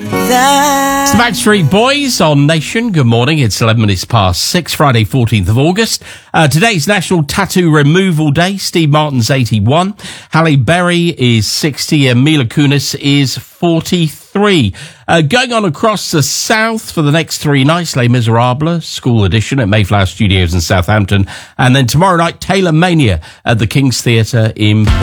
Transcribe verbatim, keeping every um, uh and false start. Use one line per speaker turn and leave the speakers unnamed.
It's the Backstreet Boys on Nation. Good morning. It's eleven minutes past six, Friday, fourteenth of August. Uh, today's National Tattoo Removal Day. Steve Martin's eighty-one. Halle Berry is sixty and Mila Kunis is forty-three. Uh, going on across the south for the next three nights, Les Miserables, School Edition at Mayflower Studios in Southampton. And then tomorrow night, Taylor Mania at the King's Theatre in Port.